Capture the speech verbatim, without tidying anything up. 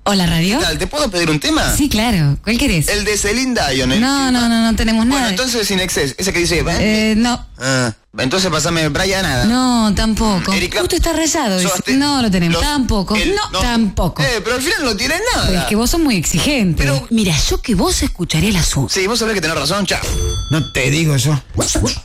Hola, radio. ¿Qué tal? ¿Te puedo pedir un tema? Sí, claro. ¿Cuál querés? El de Celine Dion. El... No, no, no, no tenemos bueno, nada. entonces sin exceso. Ese que dice... Eh, no. Ah, entonces pasame Brian nada. No, tampoco. Erika, Justo está rayado. Sobaste- No lo tenemos. los- Tampoco. el- no, tampoco. Eh, pero al final no tiene nada. Es que vos sos muy exigente. Pero- Mira, yo que vos escucharé la suya. Sí, vos sabés que tenés razón, chao. No te digo yo.